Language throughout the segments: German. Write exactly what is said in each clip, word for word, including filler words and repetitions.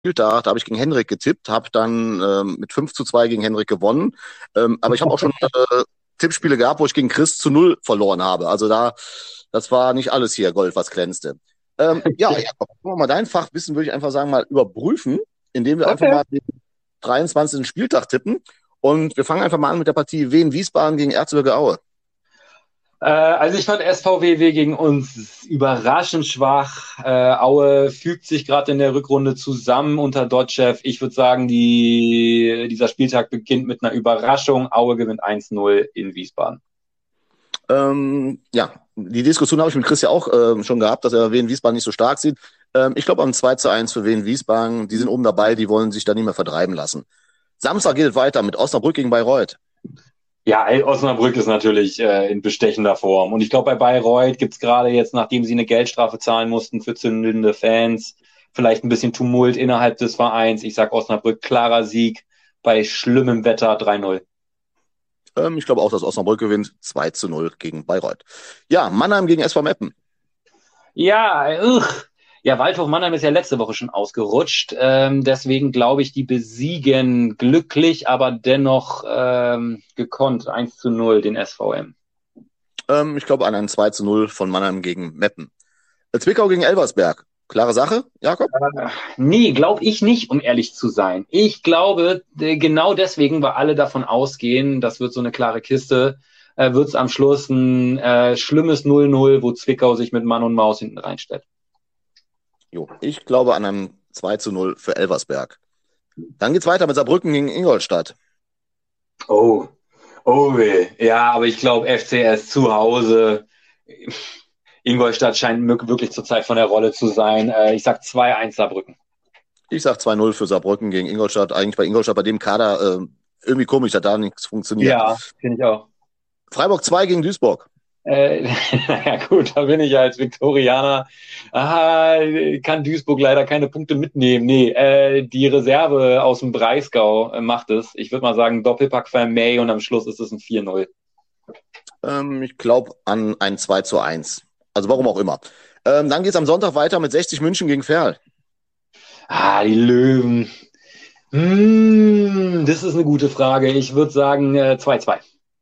Spieltag, da habe ich gegen Henrik getippt, habe dann ähm, mit fünf zu zwei gegen Henrik gewonnen. Ähm, aber ich habe auch schon äh, Tippspiele gehabt, wo ich gegen Chris zu null verloren habe. Also da, das war nicht alles hier Gold, was glänzte. Ähm, ja, Jakob, wollen wir mal dein Fachwissen, würde ich einfach sagen, mal überprüfen, indem wir einfach Okay. mal den dreiundzwanzigsten Spieltag tippen. Und wir fangen einfach mal an mit der Partie Wien-Wiesbaden gegen Erzgebirge Aue. Äh, also ich fand S V W W gegen uns überraschend schwach. Äh, Aue fügt sich gerade in der Rückrunde zusammen unter Dotschew. Ich würde sagen, die, dieser Spieltag beginnt mit einer Überraschung. Aue gewinnt eins null in Wiesbaden. Ähm, ja, die Diskussion habe ich mit Chris ja auch ähm, schon gehabt, dass er Wien-Wiesbaden nicht so stark sieht. Ähm, ich glaube, am zwei zu eins für Wien-Wiesbaden. Die sind oben dabei, die wollen sich da nicht mehr vertreiben lassen. Samstag geht es weiter mit Osnabrück gegen Bayreuth. Ja, ey, Osnabrück ist natürlich äh, in bestechender Form. Und ich glaube, bei Bayreuth gibt's gerade jetzt, nachdem sie eine Geldstrafe zahlen mussten für zündende Fans, vielleicht ein bisschen Tumult innerhalb des Vereins. Ich sag Osnabrück, klarer Sieg bei schlimmem Wetter drei null. Ähm, ich glaube auch, dass Osnabrück gewinnt. zwei zu null gegen Bayreuth. Ja, Mannheim gegen S V Meppen. Ja, ugh. Ja, Waldhof Mannheim ist ja letzte Woche schon ausgerutscht. Ähm, deswegen glaube ich, die besiegen glücklich, aber dennoch ähm, gekonnt eins zu null den S V M. Ähm, ich glaube an ein zwei zu null von Mannheim gegen Meppen. Äh, Zwickau gegen Elversberg. Klare Sache, Jakob? Nee, glaube ich nicht, um ehrlich zu sein. Ich glaube, äh, genau deswegen, weil alle davon ausgehen, das wird so eine klare Kiste, äh, wird es am Schluss ein äh, schlimmes null null, wo Zwickau sich mit Mann und Maus hinten reinstellt. Jo, ich glaube an einem zwei zu null für Elversberg. Dann geht's weiter mit Saarbrücken gegen Ingolstadt. Oh, oh weh. Ja, aber ich glaube, F C S zu Hause. Ingolstadt scheint wirklich zurzeit von der Rolle zu sein. Äh, ich sag zwei eins Saarbrücken. Ich sag zwei null für Saarbrücken gegen Ingolstadt. Eigentlich bei Ingolstadt, bei dem Kader, äh, irgendwie komisch, dass da nichts funktioniert. Ja, finde ich auch. Freiburg zwei gegen Duisburg. Äh, ja gut, da bin ich ja als Viktorianer. Ah, kann Duisburg leider keine Punkte mitnehmen. Nee, äh, die Reserve aus dem Breisgau äh, macht es. Ich würde mal sagen, Doppelpack Vermey und am Schluss ist es ein vier null. Ähm, ich glaube an ein zwei zu eins. Also warum auch immer. Ähm, dann geht's am Sonntag weiter mit sechzig München gegen Verl. Ah, die Löwen. Hm, das ist eine gute Frage. Ich würde sagen äh, zwei zwei.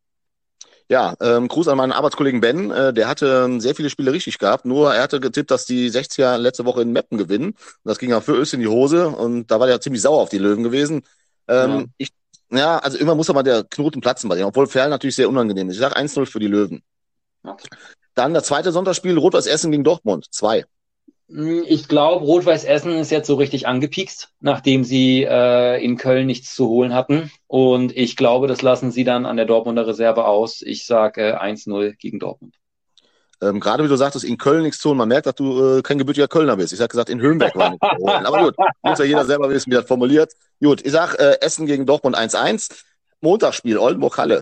Ja, ähm, Gruß an meinen Arbeitskollegen Ben. Äh, der hatte ähm, sehr viele Spiele richtig gehabt. Nur er hatte getippt, dass die sechziger letzte Woche in Meppen gewinnen. Und das ging ja für Öst in die Hose. Und da war der ziemlich sauer auf die Löwen gewesen. Ja. Ähm, ich, ja, also immer muss da mal der Knoten platzen bei denen. Obwohl Verl natürlich sehr unangenehm ist. Ich sage eins null für die Löwen. Okay. Dann das zweite Sonntagsspiel, Rot-Weiß Essen gegen Dortmund. Zwei. Hm, ich glaube, Rot-Weiß Essen ist jetzt so richtig angepiekst, nachdem sie äh, in Köln nichts zu holen hatten. Und ich glaube, das lassen sie dann an der Dortmunder Reserve aus. Ich sage äh, eins null gegen Dortmund. Ähm, gerade wie du sagtest, in Köln nichts tun. Man merkt, dass du äh, kein gebürtiger Kölner bist. Ich sag gesagt, in Höhenberg war nichts zu holen. Aber gut, muss ja jeder selber wissen, wie das formuliert. Gut, ich sag äh, Essen gegen Dortmund eins eins. Montagsspiel, Oldenburg-Halle.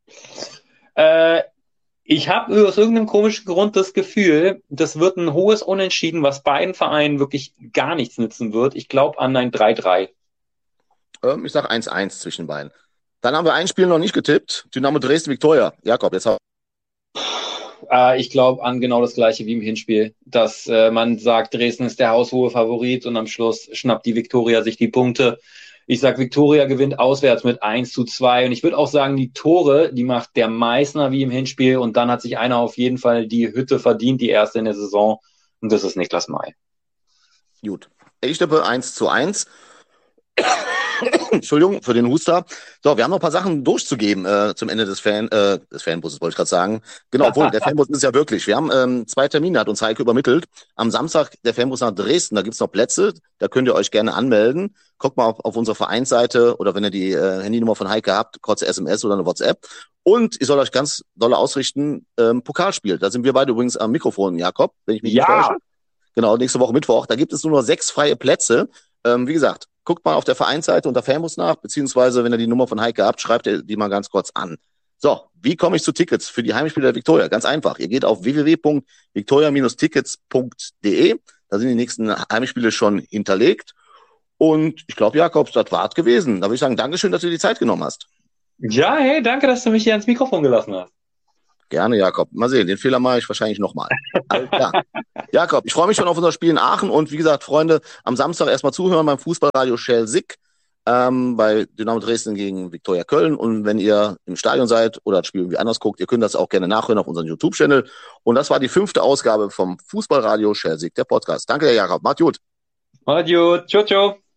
Äh, ich habe aus irgendeinem komischen Grund das Gefühl, das wird ein hohes Unentschieden, was beiden Vereinen wirklich gar nichts nützen wird. Ich glaube an ein drei drei. Ähm, ich sag eins eins zwischen beiden. Dann haben wir ein Spiel noch nicht getippt. Dynamo Dresden-Viktoria. Jakob, jetzt hau- Äh, ich glaube an genau das gleiche wie im Hinspiel, dass äh, man sagt, Dresden ist der haushohe Favorit und am Schluss schnappt die Viktoria sich die Punkte. Ich sag, Viktoria gewinnt auswärts mit eins zu zwei und ich würde auch sagen, die Tore, die macht der Meißner wie im Hinspiel und dann hat sich einer auf jeden Fall die Hütte verdient, die erste in der Saison und das ist Niklas May. Gut. Ich tippe eins zu eins. Entschuldigung für den Huster. So, wir haben noch ein paar Sachen durchzugeben äh, zum Ende des Fan äh, des Fanbusses, wollte ich gerade sagen. Genau, obwohl der Fanbus ist ja wirklich. Wir haben ähm, zwei Termine, hat uns Heike übermittelt. Am Samstag der Fanbus nach Dresden, da gibt's noch Plätze, da könnt ihr euch gerne anmelden. Guckt mal auf, auf unsere Vereinsseite oder wenn ihr die äh, Handynummer von Heike habt, kurze S M S oder eine WhatsApp. Und ich soll euch ganz doll ausrichten, ähm, Pokalspiel. Da sind wir beide übrigens am Mikrofon, Jakob, wenn ich mich nicht täusche. Ja, Genau, nächste Woche Mittwoch. Da gibt es nur noch sechs freie Plätze. Ähm, wie gesagt, guckt mal auf der Vereinsseite unter Fanbus nach, beziehungsweise wenn ihr die Nummer von Heike habt, schreibt ihr die mal ganz kurz an. So, wie komme ich zu Tickets für die Heimspiele der Viktoria? Ganz einfach. Ihr geht auf w w w punkt viktoria Tickets punkt d e. Da sind die nächsten Heimspiele schon hinterlegt. Und ich glaube, Jakob, das war's gewesen. Da würde ich sagen, Dankeschön, dass du dir die Zeit genommen hast. ja, hey, danke, dass du mich hier ans Mikrofon gelassen hast. Gerne, Jakob. Mal sehen, den Fehler mache ich wahrscheinlich nochmal. Alles klar. Jakob, ich freue mich schon auf unser Spiel in Aachen und wie gesagt, Freunde, am Samstag erstmal zuhören beim Fußballradio Schelsig ähm, bei Dynamo Dresden gegen Viktoria Köln und wenn ihr im Stadion seid oder das Spiel irgendwie anders guckt, ihr könnt das auch gerne nachhören auf unserem YouTube-Channel und das war die fünfte Ausgabe vom Fußballradio Schelsig, der Podcast. Danke, Herr Jakob. Macht gut. Macht gut. Ciao, ciao.